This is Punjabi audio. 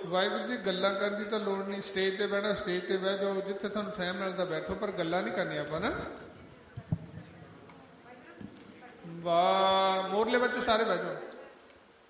ਵਾਹਿਗੁਰੂ ਜੀ ਗੱਲਾਂ ਕਰਨ ਦੀ ਤਾਂ ਲੋੜ ਨਹੀਂ, ਸਟੇਜ ਤੇ ਬਹਿਣਾ ਸਟੇਜ ਤੇ ਬਹਿ ਜਾਓ, ਜਿੱਥੇ ਤੁਹਾਨੂੰ ਟਾਈਮ ਮਿਲਦਾ ਬੈਠੋ, ਪਰ ਗੱਲਾਂ ਨਹੀਂ ਕਰਨੀਆਂ ਆਪਾਂ ਨਾ। ਵਾਹ, ਮੋਰਲੇ ਬੱਚੇ ਸਾਰੇ ਬਹਿ ਜਾਓ।